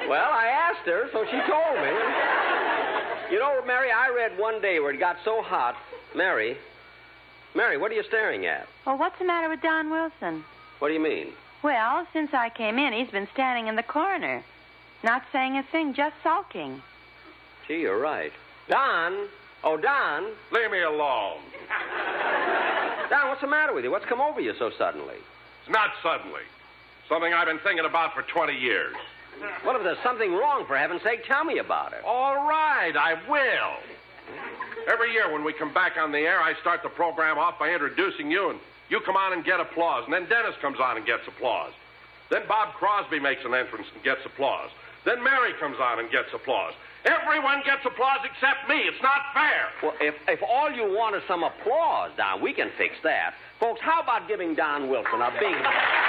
Well, I asked her, so she told me. You know, Mary, I read one day where it got so hot. Mary, what are you staring at? Well, what's the matter with Don Wilson? What do you mean? Well, since I came in, he's been standing in the corner. Not saying a thing, just sulking. Gee, you're right. Don! Oh, Don! Leave me alone. Don, what's the matter with you? What's come over you so suddenly? It's not suddenly. Something I've been thinking about for 20 years. Well, if there's something wrong, for heaven's sake, tell me about it. All right, I will. Every year when we come back on the air, I start the program off by introducing you, and you come on and get applause. And then Dennis comes on and gets applause. Then Bob Crosby makes an entrance and gets applause. Then Mary comes on and gets applause. Everyone gets applause except me. It's not fair. Well, if all you want is some applause, Don, we can fix that. Folks, how about giving Don Wilson a big...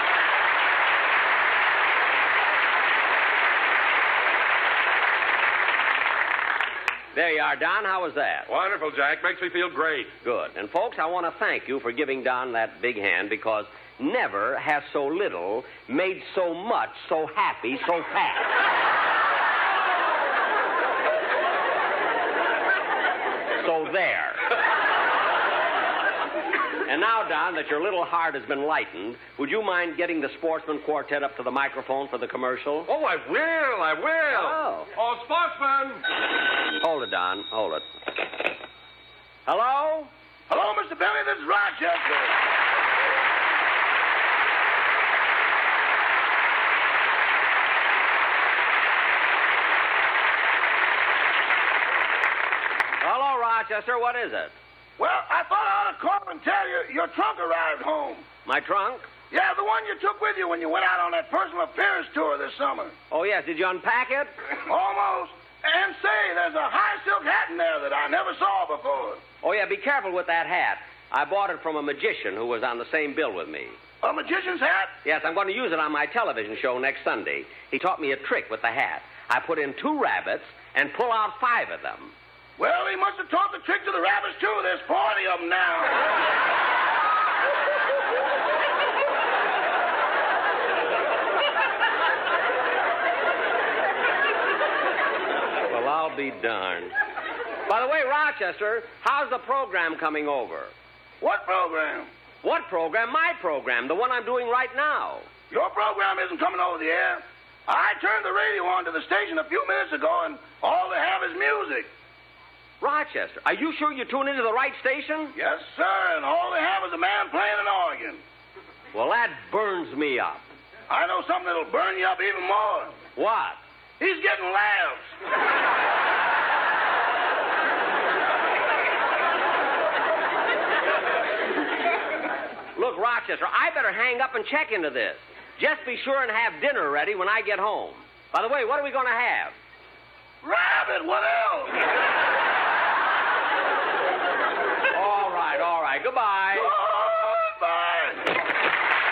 There you are, Don. How was that? Wonderful, Jack. Makes me feel great. Good. And, folks, I want to thank you for giving Don that big hand because never has so little made so much so happy so fast. So there. And now, Don, that your little heart has been lightened, would you mind getting the Sportsman Quartet up to the microphone for the commercial? Oh, I will. Oh, Sportsman! Hold it, Don. Hold it. Hello? Hello, Mr. Benny. This is Rochester. Hello, Rochester. What is it? Well, I thought I ought to call and tell you your trunk arrived home. My trunk? Yeah, the one you took with you when you went out on that personal appearance tour this summer. Oh, yes. Did you unpack it? Almost. And say, there's a high silk hat in there that I never saw before. Oh, yeah. Be careful with that hat. I bought it from a magician who was on the same bill with me. A magician's hat? Yes, I'm going to use it on my television show next Sunday. He taught me a trick with the hat. I put in 2 rabbits and pull out 5 of them. Well, he must have taught the trick to the rabbits, too. There's 40 of them now. Well, I'll be darned. By the way, Rochester, how's the program coming over? What program? What program? My program, the one I'm doing right now. Your program isn't coming over the air. I turned the radio on to the station a few minutes ago, and all they have is music. Rochester, are you sure you tuned into the right station? Yes, sir, and all they have is a man playing an organ. Well, that burns me up. I know something that'll burn you up even more. What? He's getting laughs. Look, Rochester, I better hang up and check into this. Just be sure and have dinner ready when I get home. By the way, what are we going to have? Rabbit, what else?